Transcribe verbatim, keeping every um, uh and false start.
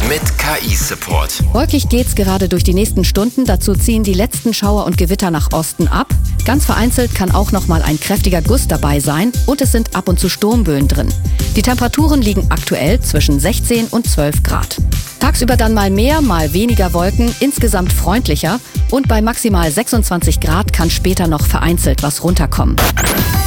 mit K I-Support. Wolkig geht's gerade durch die nächsten Stunden. Dazu ziehen die letzten Schauer und Gewitter nach Osten ab. Ganz vereinzelt kann auch noch mal ein kräftiger Guss dabei sein und es sind ab und zu Sturmböen drin. Die Temperaturen liegen aktuell zwischen sechzehn und zwölf Grad. Tagsüber dann mal mehr, mal weniger Wolken, insgesamt freundlicher und bei maximal sechsundzwanzig Grad kann später noch vereinzelt was runterkommen.